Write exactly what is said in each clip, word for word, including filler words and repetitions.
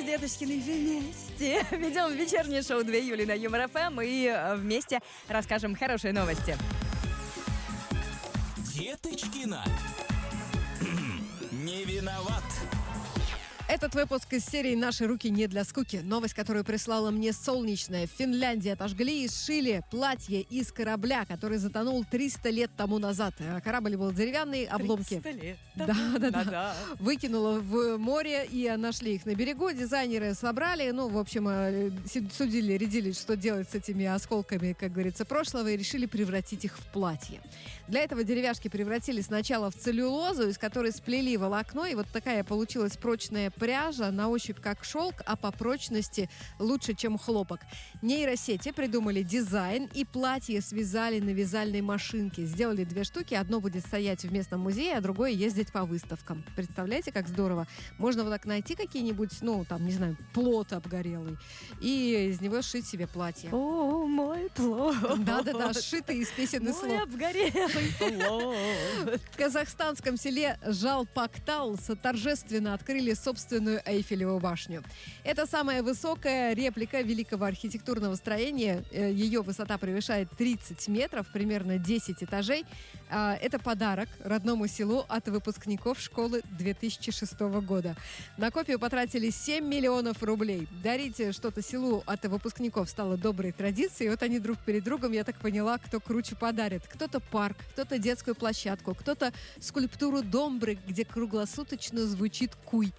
с Деточкиной вместе ведем вечернее шоу две Юли на Юмор ФМ и вместе расскажем хорошие новости. Деточкина не виноват. Этот выпуск из серии «Наши руки не для скуки». Новость, которую прислала мне Солнечная. В Финляндии отожгли и сшили платье из корабля, который затонул триста лет тому назад. Корабль был деревянный, обломки. триста лет. Да, да, да, да. Выкинуло в море, и нашли их на берегу. Дизайнеры собрали, ну, в общем, судили, рядились, что делать с этими осколками, как говорится, прошлого, и решили превратить их в платье. Для этого деревяшки превратили сначала в целлюлозу, из которой сплели волокно, и вот такая получилась прочная пряжа, на ощупь как шелк, а по прочности лучше, чем хлопок. Нейросети придумали дизайн, и платье связали на вязальной машинке. Сделали две штуки, одно будет стоять в местном музее, а другое ездить по выставкам. Представляете, как здорово? Можно вот так найти какие-нибудь, ну, там, не знаю, плот обгорелый, и из него сшить себе платье. О, мой плод. Да-да-да, сшитый из песенных слов. Мой обгорелый плод. В казахстанском селе Жалпактал торжественно открыли собственную Эйфелеву башню. Это самая высокая реплика великого архитектурного строения. Ее высота превышает тридцать метров, примерно десять этажей. Это подарок родному селу от выпускников школы две тысячи шестого года. На копию потратили семь миллионов рублей. Дарить что-то селу от выпускников стало доброй традицией. Вот они друг перед другом, я так поняла, кто круче подарит. Кто-то парк, кто-то детскую площадку, кто-то скульптуру домбры, где круглосуточно звучит куй.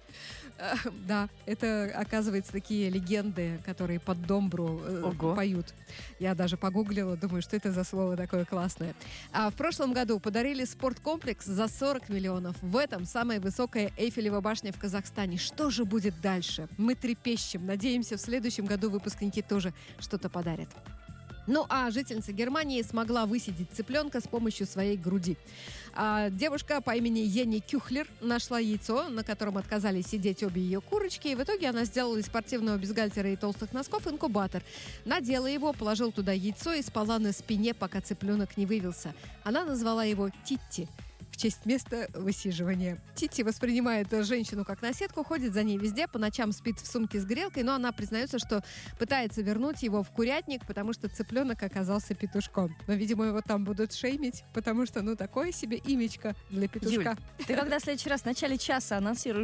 Да, это, оказывается, такие легенды, которые под домбру э, поют. Я даже погуглила, думаю, что это за слово такое классное. А в прошлом году подарили спорткомплекс за сорок миллионов. В этом самая высокая Эйфелева башня в Казахстане. Что же будет дальше? Мы трепещем. Надеемся, в следующем году выпускники тоже что-то подарят. Ну, а жительница Германии смогла высидеть цыпленка с помощью своей груди. А девушка по имени Йенни Кюхлер нашла яйцо, на котором отказались сидеть обе ее курочки, и в итоге она сделала из спортивного бюстгальтера и толстых носков инкубатор. Надела его, положила туда яйцо и спала на спине, пока цыпленок не вывелся. Она назвала его Титти в честь места высиживания. Титти воспринимает женщину как наседку, ходит за ней везде, по ночам спит в сумке с грелкой, но она признается, что пытается вернуть его в курятник, потому что цыпленок оказался петушком. Но, видимо, его там будут шеймить, потому что, ну, такое себе имечко для петушка. Юль, ты когда в следующий раз в начале часа анонсируешь